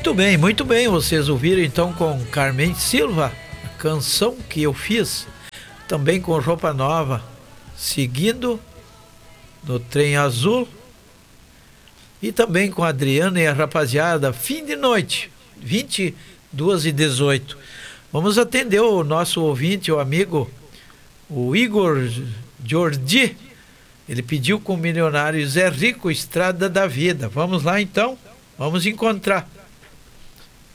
Muito bem, vocês ouviram então com Carmen Silva, a canção que eu fiz, também com Roupa Nova, seguindo no Trem Azul, e também com a Adriana e a rapaziada, Fim de Noite, 22h18. Vamos atender o nosso ouvinte, o amigo, o Igor Jordi. Ele pediu com o milionário Zé Rico, Estrada da Vida. Vamos lá então, vamos encontrar.